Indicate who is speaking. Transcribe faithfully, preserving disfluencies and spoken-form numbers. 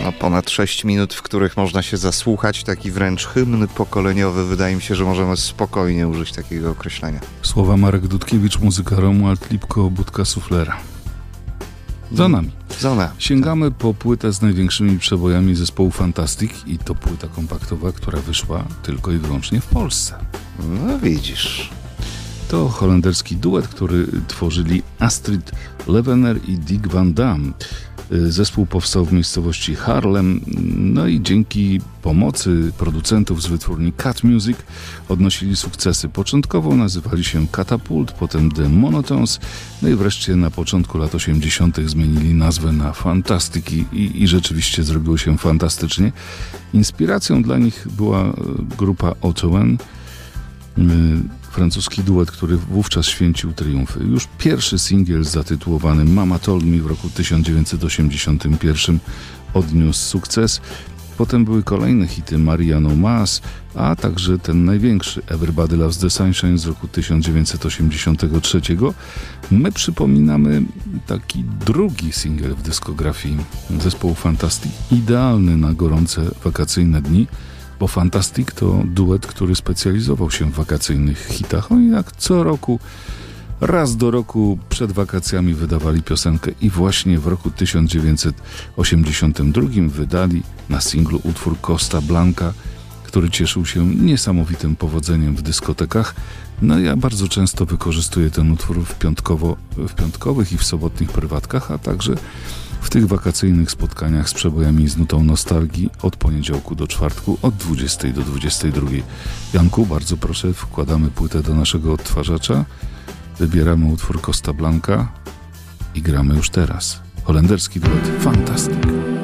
Speaker 1: No, ponad sześć minut, w których można się zasłuchać, taki wręcz hymn pokoleniowy. Wydaje mi się, że możemy spokojnie użyć takiego określenia.
Speaker 2: Słowa Marek Dudkiewicz, muzyka Romuald Lipko, Budka Suflera. Za nami.
Speaker 1: Za nami.
Speaker 2: Sięgamy po płytę z największymi przebojami zespołu Fantastic i to płyta kompaktowa, która wyszła tylko i wyłącznie w Polsce.
Speaker 1: No widzisz.
Speaker 2: To holenderski duet, który tworzyli Astrid Levener i Dick Van Dam. Zespół powstał w miejscowości Haarlem, no i dzięki pomocy producentów z wytwórni Cat Music odnosili sukcesy. Początkowo nazywali się Catapult, potem The Monotones, no i wreszcie na początku lat osiemdziesiątych zmienili nazwę na Fantastic i, i, i rzeczywiście zrobiło się fantastycznie. Inspiracją dla nich była grupa Otowen, francuski duet, który wówczas święcił triumfy. Już pierwszy singiel zatytułowany Mama Told Me w roku tysiąc dziewięćset osiemdziesiątym pierwszym odniósł sukces. Potem były kolejne hity Maria No Mas, a także ten największy Everybody Loves the Sunshine z roku tysiąc dziewięćset osiemdziesiątego trzeciego. My przypominamy taki drugi singiel w dyskografii zespołu Fantastic, idealny na gorące wakacyjne dni, bo Fantastic to duet, który specjalizował się w wakacyjnych hitach. Oni jak co roku, raz do roku przed wakacjami wydawali piosenkę i właśnie w roku tysiąc dziewięćset osiemdziesiątym drugim wydali na singlu utwór Costa Blanca, który cieszył się niesamowitym powodzeniem w dyskotekach. No ja bardzo często wykorzystuję ten utwór w, piątkowo, w piątkowych i w sobotnich prywatkach, a także w tych wakacyjnych spotkaniach z przebojami z nutą nostalgii od poniedziałku do czwartku od dwudziestej do dwudziestej drugiej. Janku, bardzo proszę, wkładamy płytę do naszego odtwarzacza, wybieramy utwór Costa Blanca i gramy już teraz. Holenderski duet Fantastic.